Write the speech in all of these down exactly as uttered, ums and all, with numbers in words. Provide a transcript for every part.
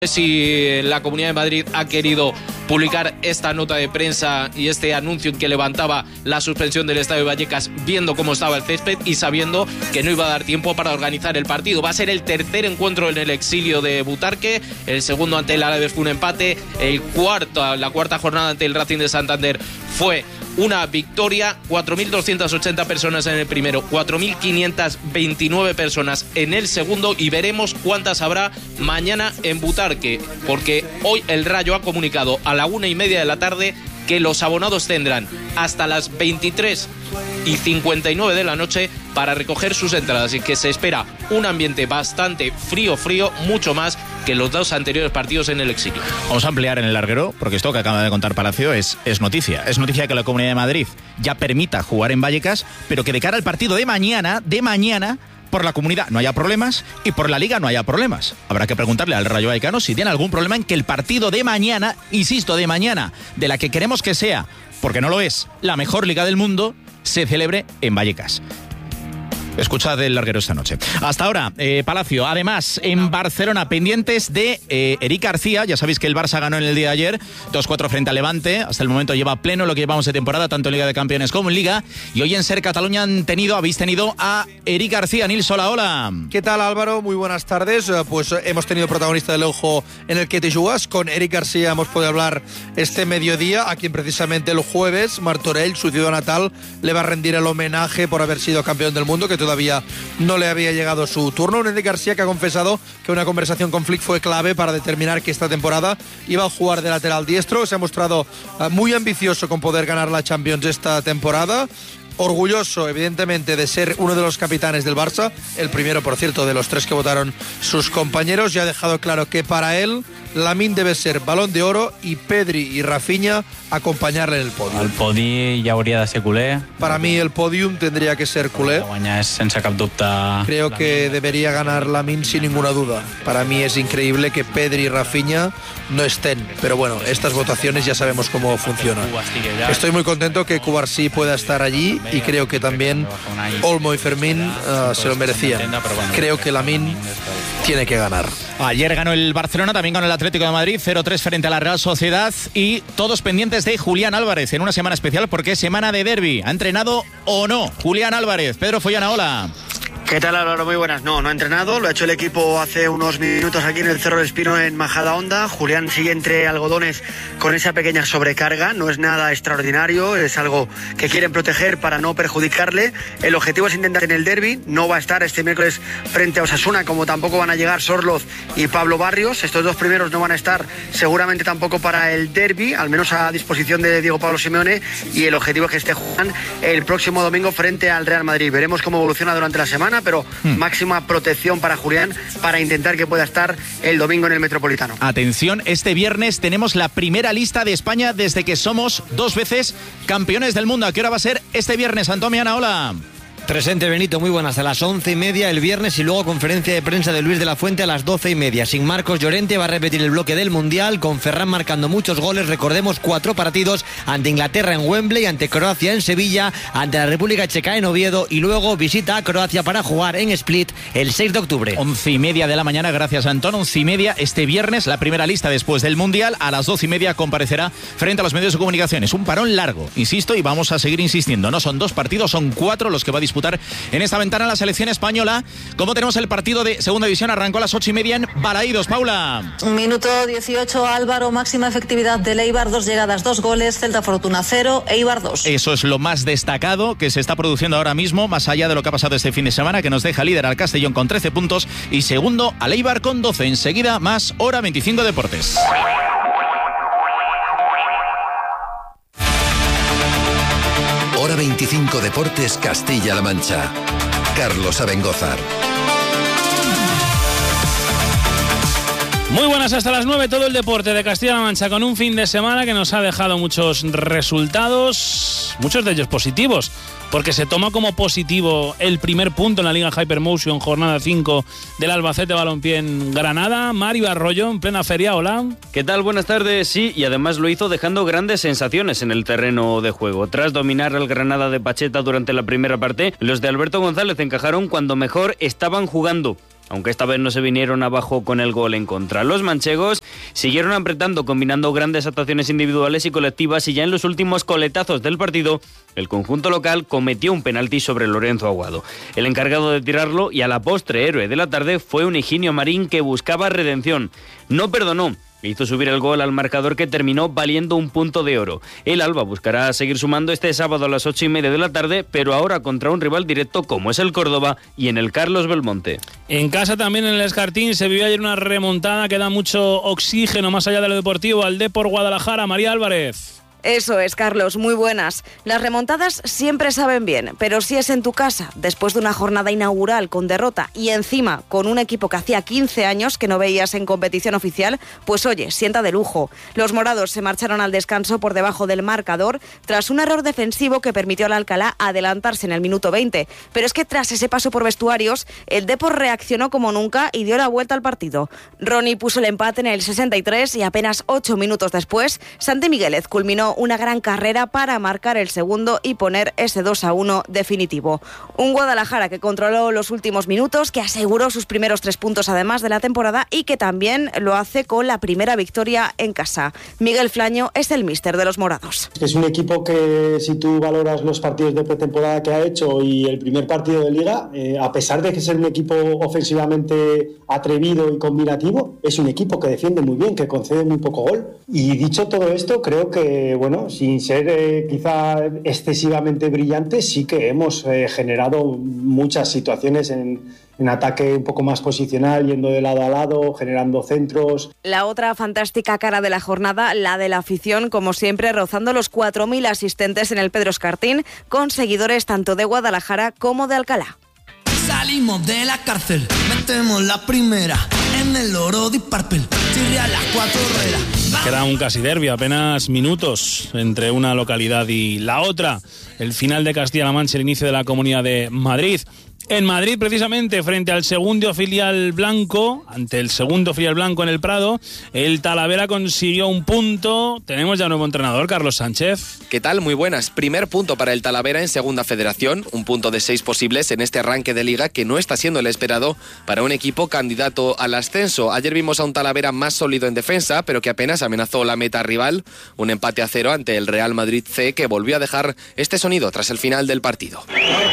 Si la Comunidad de Madrid ha querido publicar esta nota de prensa y este anuncio que levantaba la suspensión del Estadio de Vallecas, viendo cómo estaba el césped y sabiendo que no iba a dar tiempo para organizar el partido. Va a ser el tercer encuentro en el exilio de Butarque, el segundo ante el Alavés fue un empate, el cuarto, la cuarta jornada ante el Racing de Santander fue una victoria. Cuatro mil doscientas ochenta personas en el primero, cuatro mil quinientas veintinueve personas en el segundo, y veremos cuántas habrá mañana en Butarque, porque hoy el Rayo ha comunicado a la una y media de la tarde que los abonados tendrán hasta las veintitrés y cincuenta y nueve de la noche para recoger sus entradas, y que se espera un ambiente bastante frío, frío, mucho más que los dos anteriores partidos en el exilio. Vamos a ampliar en el larguero, porque esto que acaba de contar Palacio es, es noticia. Es noticia que la Comunidad de Madrid ya permita jugar en Vallecas, pero que de cara al partido de mañana, de mañana, por la comunidad no haya problemas y por la liga no haya problemas. Habrá que preguntarle al Rayo Vallecano si tiene algún problema en que el partido de mañana, insisto, de mañana, de la que queremos que sea, porque no lo es, la mejor liga del mundo, se celebre en Vallecas. Escuchad el larguero esta noche. Hasta ahora, eh, Palacio. Además, en Barcelona, pendientes de eh, Eric García. Ya sabéis que el Barça ganó en el día de ayer dos cuatro frente a Levante. Hasta el momento lleva pleno lo que llevamos de temporada, tanto en Liga de Campeones como en Liga. Y hoy en Ser Cataluña han tenido, habéis tenido a Eric García. Nils, hola, hola. ¿Qué tal, Álvaro? Muy buenas tardes. Pues hemos tenido protagonista del ojo en el que te jugas. Con Eric García hemos podido hablar este mediodía, a quien precisamente el jueves Martorell, su ciudad natal, le va a rendir el homenaje por haber sido campeón del mundo, que todavía no le había llegado su turno. Un Eric García que ha confesado que una conversación con Flick fue clave para determinar que esta temporada iba a jugar de lateral diestro. Se ha mostrado uh, muy ambicioso con poder ganar la Champions esta temporada. Orgulloso, evidentemente, de ser uno de los capitanes del Barça, el primero, por cierto, de los tres que votaron sus compañeros, y ha dejado claro que para él Lamine debe ser Balón de Oro y Pedri y Rafinha acompanyar-le en el podi. El podi ja hauria de ser culer. Para mí el podium tendría que ser culé. Guanyar és sense cap dubte. Creo que debería ganar Lamine sin ninguna duda. Para mí es increíble que Pedri y Rafinha no estén, pero bueno, estas votaciones ya sabemos cómo funcionan. Estoy muy contento que Cubarsí pueda estar allí, y creo que también Olmo y Fermín uh, se lo merecían. Creo que Lamine tiene que ganar. Ayer ganó el Barcelona, también ganó el Atlético de Madrid, cero tres frente a la Real Sociedad, y todos pendientes de Julián Álvarez en una semana especial porque es semana de derbi. ¿Ha entrenado o no Julián Álvarez? Pedro Follana, hola. ¿Qué tal, Álvaro? Muy buenas. No, no ha entrenado, lo ha hecho el equipo hace unos minutos aquí en el Cerro del Espino en Majadahonda. Julián sigue entre algodones con esa pequeña sobrecarga, no es nada extraordinario, es algo que quieren proteger para no perjudicarle. El objetivo es intentar en el derbi, no va a estar este miércoles frente a Osasuna, como tampoco van a llegar Sorloz y Pablo Barrios. Estos dos primeros no van a estar seguramente tampoco para el derbi, al menos a disposición de Diego Pablo Simeone, y el objetivo es que esté Julián el próximo domingo frente al Real Madrid. Veremos cómo evoluciona durante la semana, pero hmm. máxima protección para Julián para intentar que pueda estar el domingo en el Metropolitano. Atención, este viernes tenemos la primera lista de España desde que somos dos veces campeones del mundo. ¿A qué hora va a ser este viernes, Antomiana? Hola. Presente, Benito, muy buenas. A las once y media el viernes, y luego conferencia de prensa de Luis de la Fuente a las doce y media. Sin Marcos Llorente, va a repetir el bloque del Mundial, con Ferran marcando muchos goles. Recordemos, cuatro partidos: ante Inglaterra en Wembley, ante Croacia en Sevilla, ante la República Checa en Oviedo, y luego visita a Croacia para jugar en Split el seis de octubre. Once y media de la mañana, gracias Antón. Once y media este viernes, la primera lista después del Mundial. A las doce y media comparecerá frente a los medios de comunicación. Es un parón largo, insisto, y vamos a seguir insistiendo. No son dos partidos, son cuatro los que va a disputar en esta ventana la selección española. ¿Cómo tenemos el partido de segunda división? Arrancó a las ocho y media en Balaídos. Paula. Minuto dieciocho, Álvaro. Máxima efectividad del Eibar, dos llegadas, dos goles. Celta Fortuna cero, Eibar dos. Eso es lo más destacado que se está produciendo ahora mismo, más allá de lo que ha pasado este fin de semana, que nos deja líder al Castellón con trece puntos y segundo al Eibar con doce. Enseguida más Hora veinticinco Deportes. Hora veinticinco Deportes, Castilla-La Mancha. Carlos Abengózar. Muy buenas, hasta las nueve, todo el deporte de Castilla-La Mancha, con un fin de semana que nos ha dejado muchos resultados, muchos de ellos positivos, porque se toma como positivo el primer punto en la Liga Hypermotion, jornada cinco del Albacete Balompié en Granada. Mario Arroyo, en plena feria, hola. ¿Qué tal? Buenas tardes. Sí, y además lo hizo dejando grandes sensaciones en el terreno de juego. Tras dominar al Granada de Pacheta durante la primera parte, los de Alberto González encajaron cuando mejor estaban jugando. aunque esta vez no se vinieron abajo con el gol en contra. Los manchegos siguieron apretando, combinando grandes actuaciones individuales y colectivas, y ya en los últimos coletazos del partido, el conjunto local cometió un penalti sobre Lorenzo Aguado. El encargado de tirarlo, y a la postre héroe de la tarde, fue un Higinio Marín que buscaba redención. No perdonó. Hizo subir el gol al marcador, que terminó valiendo un punto de oro. El Alba buscará seguir sumando este sábado a las ocho y media de la tarde, pero ahora contra un rival directo como es el Córdoba y en el Carlos Belmonte. En casa también, en el Escartín, se vivió ayer una remontada que da mucho oxígeno más allá de lo deportivo al Depor Guadalajara. María Álvarez. Eso es, Carlos, muy buenas. Las remontadas siempre saben bien, pero si es en tu casa, después de una jornada inaugural con derrota y encima con un equipo que hacía quince años que no veías en competición oficial, pues oye, sienta de lujo. Los morados se marcharon al descanso por debajo del marcador tras un error defensivo que permitió al Alcalá adelantarse en el minuto veinte. Pero es que tras ese paso por vestuarios, el Depor reaccionó como nunca y dio la vuelta al partido. Ronnie puso el empate en el sesenta y tres y apenas ocho minutos después, Santi Miguelez culminó una gran carrera para marcar el segundo y poner ese dos a uno definitivo. Un Guadalajara que controló los últimos minutos, que aseguró sus primeros tres puntos además de la temporada y que también lo hace con la primera victoria en casa. Miguel Flaño es el míster de los morados. Es un equipo que, si tú valoras los partidos de pretemporada que ha hecho y el primer partido de Liga, eh, a pesar de que es un equipo ofensivamente atrevido y combinativo, es un equipo que defiende muy bien, que concede muy poco gol. Y dicho todo esto, creo que, bueno, sin ser eh, quizá excesivamente brillante, sí que hemos eh, generado muchas situaciones en, en ataque un poco más posicional, yendo de lado a lado, generando centros. La otra fantástica cara de la jornada, la de la afición, como siempre, rozando los cuatro mil asistentes en el Pedro Escartín, con seguidores tanto de Guadalajara como de Alcalá. Salimos de la cárcel, metemos la primera en el oro de Parpel, chirria las cuatro ruedas. Queda un casi derbi, apenas minutos entre una localidad y la otra. El final de Castilla-La Mancha, el inicio de la Comunidad de Madrid. En Madrid, precisamente, frente al segundo filial blanco, ante el segundo filial blanco en el Prado, el Talavera consiguió un punto. Tenemos ya nuevo entrenador, Carlos Sánchez. ¿Qué tal? Muy buenas. Primer punto para el Talavera en Segunda Federación, un punto de seis posibles en este arranque de Liga que no está siendo el esperado para un equipo candidato al ascenso. Ayer vimos a un Talavera más sólido en defensa, pero que apenas amenazó la meta rival. Un empate a cero ante el Real Madrid C, que volvió a dejar este sonido tras el final del partido.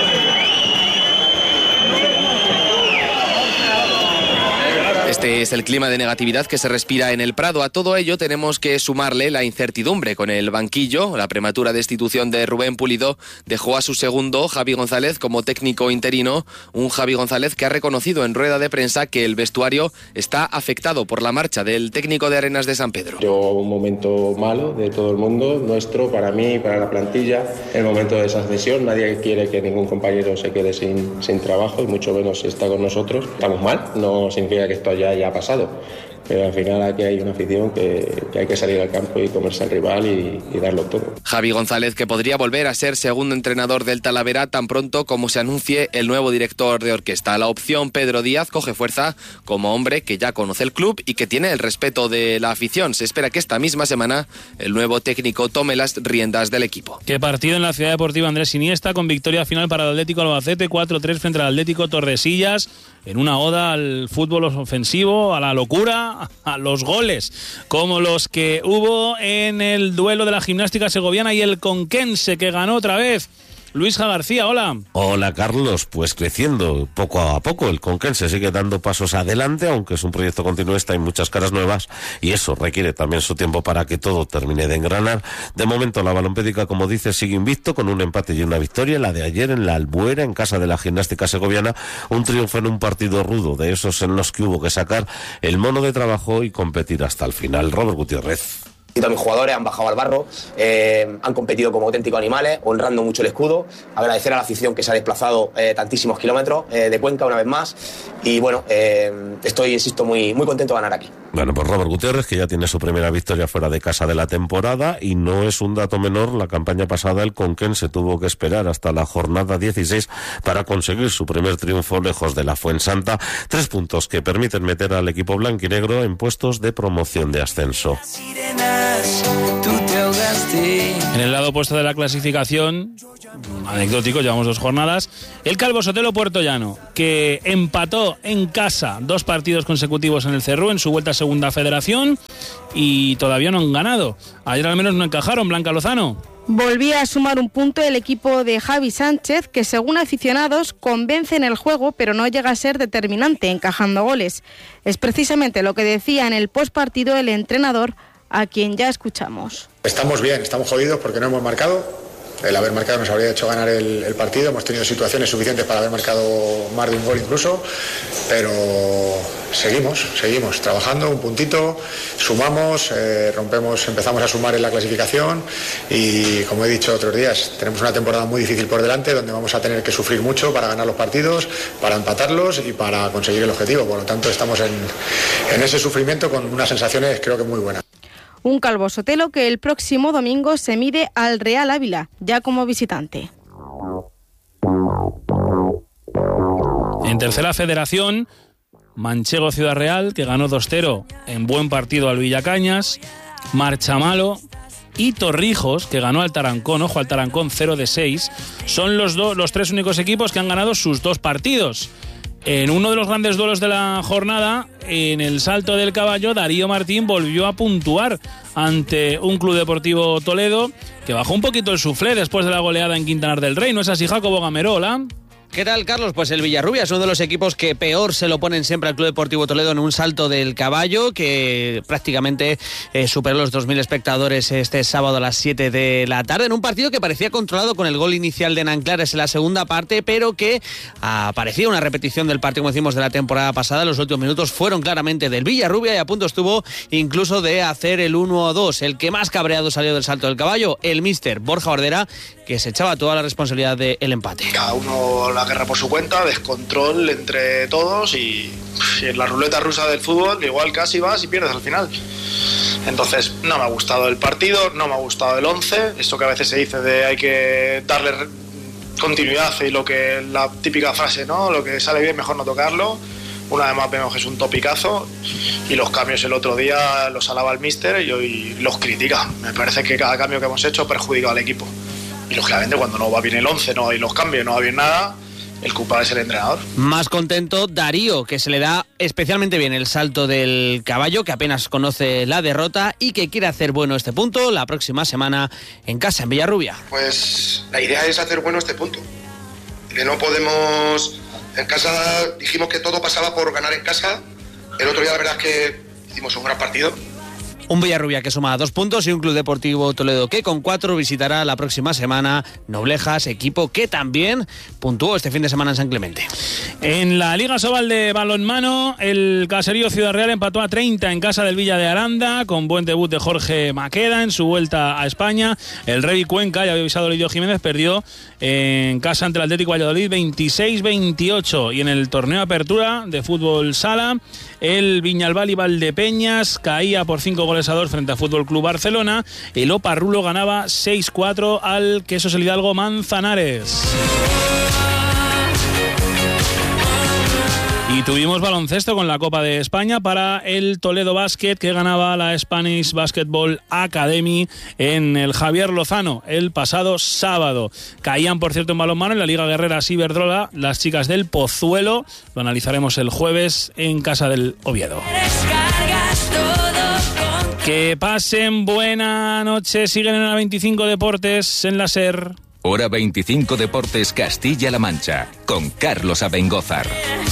Este es el clima de negatividad que se respira en el Prado. A todo ello tenemos que sumarle la incertidumbre con el banquillo. La prematura destitución de Rubén Pulido dejó a su segundo, Javi González, como técnico interino. Un Javi González que ha reconocido en rueda de prensa que el vestuario está afectado por la marcha del técnico de Arenas de San Pedro. Llegó un momento malo de todo el mundo, nuestro, para mí, para la plantilla. El momento de esa cesión, nadie quiere que ningún compañero se quede sin, sin trabajo y mucho menos si está con nosotros. Estamos mal, no significa que esto ya ya ha pasado, pero al final aquí hay una afición que, que hay que salir al campo y comerse al rival y, y darlo todo. Javi González, que podría volver a ser segundo entrenador del Talavera tan pronto como se anuncie el nuevo director de orquesta. La opción Pedro Díaz coge fuerza como hombre que ya conoce el club y que tiene el respeto de la afición. Se espera que esta misma semana el nuevo técnico tome las riendas del equipo. Qué partido en la Ciudad Deportiva Andrés Iniesta, con victoria final para el Atlético Albacete, cuatro tres frente al Atlético Tordesillas, en una oda al fútbol ofensivo, a la locura, a los goles, como los que hubo en el duelo de la Gimnástica Segoviana y el Conquense, que ganó otra vez. Luis García, hola. Hola, Carlos. Pues creciendo poco a poco. El Conquense sigue dando pasos adelante, aunque es un proyecto continuista y muchas caras nuevas, y eso requiere también su tiempo para que todo termine de engranar. De momento, la Balompédica, como dice, sigue invicto con un empate y una victoria, la de ayer en la Albuera, en casa de la Gimnástica Segoviana, un triunfo en un partido rudo, de esos en los que hubo que sacar el mono de trabajo y competir hasta el final. Robert Gutiérrez. Mis jugadores han bajado al barro, eh, han competido como auténticos animales, honrando mucho el escudo. Agradecer a la afición que se ha desplazado eh, tantísimos kilómetros eh, de Cuenca una vez más. Y bueno, eh, estoy, insisto, muy, muy contento de ganar aquí. Bueno, pues Robert Gutiérrez, que ya tiene su primera victoria fuera de casa de la temporada, y no es un dato menor. La campaña pasada el Conquense tuvo que esperar hasta la jornada dieciséis para conseguir su primer triunfo lejos de la Fuensanta. Tres puntos que permiten meter al equipo blanquinegro en puestos de promoción de ascenso. querías, tú te ahogaste. En el lado opuesto de la clasificación, anecdótico, llevamos dos jornadas, el Calvo Sotelo Puertollano, que empató en casa dos partidos consecutivos en el Cerrú en su vuelta a Segunda Federación y todavía no han ganado. Ayer al menos no encajaron, Blanca Lozano. Volvía a sumar un punto el equipo de Javi Sánchez, que según aficionados convence en el juego, pero no llega a ser determinante encajando goles. Es precisamente lo que decía en el postpartido el entrenador, a quien ya escuchamos. Estamos bien, estamos jodidos porque no hemos marcado. El haber marcado nos habría hecho ganar el, el partido. Hemos tenido situaciones suficientes para haber marcado más de un gol incluso, pero seguimos, seguimos trabajando un puntito, sumamos, eh, rompemos, empezamos a sumar en la clasificación y, como he dicho otros días, tenemos una temporada muy difícil por delante donde vamos a tener que sufrir mucho para ganar los partidos, para empatarlos y para conseguir el objetivo. Por lo tanto, estamos en, en ese sufrimiento con unas sensaciones creo que muy buenas. Un Calvo Sotelo que el próximo domingo se mide al Real Ávila, ya como visitante. En tercera federación, Manchego Ciudad Real, que ganó dos cero en buen partido al Villacañas, Marchamalo y Torrijos, que ganó al Tarancón, ojo al Tarancón cero de seis, son los, do, los tres únicos equipos que han ganado sus dos partidos. En uno de los grandes duelos de la jornada, en el Salto del Caballo, Darío Martín volvió a puntuar ante un Club Deportivo Toledo que bajó un poquito el suflé después de la goleada en Quintanar del Rey. ¿No es así, Jacobo Gamero? Hola. ¿Qué tal, Carlos? Pues el Villarrubia es uno de los equipos que peor se lo ponen siempre al Club Deportivo Toledo en un Salto del Caballo, que prácticamente eh, superó los dos mil espectadores este sábado a las siete de la tarde, en un partido que parecía controlado con el gol inicial de Nanclares en la segunda parte, pero que ah, parecía una repetición del partido, como decimos, de la temporada pasada. Los últimos minutos fueron claramente del Villarrubia y a punto estuvo incluso de hacer el uno a dos. El que más cabreado salió del Salto del Caballo, el míster Borja Bordera, que se echaba toda la responsabilidad del empate. Cada uno la guerra por su cuenta, descontrol entre todos y, y en la ruleta rusa del fútbol igual casi vas y pierdes al final. Entonces no me ha gustado el partido, no me ha gustado el once, esto que a veces se dice de hay que darle continuidad y lo que la típica frase, ¿no? Lo que sale bien mejor no tocarlo. Una vez más vemos que es un topicazo y los cambios el otro día los alaba el míster y hoy los critica. Me parece que cada cambio que hemos hecho perjudica al equipo. Y lógicamente cuando no va bien el once, no hay los cambios, no va bien nada, el culpable es el entrenador. Más contento Darío, que se le da especialmente bien el Salto del Caballo, que apenas conoce la derrota y que quiere hacer bueno este punto la próxima semana en casa, en Villarrubia. Pues la idea es hacer bueno este punto. Que no podemos... En casa dijimos que todo pasaba por ganar en casa. El otro día la verdad es que hicimos un gran partido. Un Villarrubia que suma dos puntos y un Club Deportivo Toledo que con cuatro visitará la próxima semana Noblejas, equipo que también puntuó este fin de semana en San Clemente. En la Liga Sobal de balonmano, el Caserío Ciudad Real empató a treinta en casa del Villa de Aranda, con buen debut de Jorge Maqueda en su vuelta a España. El Revi Cuenca, ya había avisado Lidio Jiménez, perdió en casa ante el Atlético Valladolid veintiséis veintiocho. Y en el torneo Apertura de fútbol sala, el Viñalbal y Valdepeñas caía por cinco goles a dos frente a Fútbol Club Barcelona. El Oparrulo ganaba seis cuatro al Quesos el Hidalgo Manzanares. Y tuvimos baloncesto con la Copa de España para el Toledo Basket, que ganaba la Spanish Basketball Academy en el Javier Lozano el pasado sábado. Caían, por cierto, en balonmano en la Liga Guerrera Iberdrola las chicas del Pozuelo. Lo analizaremos el jueves en casa del Oviedo. Que pasen buena noche. Siguen en la veinticinco Deportes en la SER. Hora veinticinco Deportes Castilla-La Mancha con Carlos Abengózar.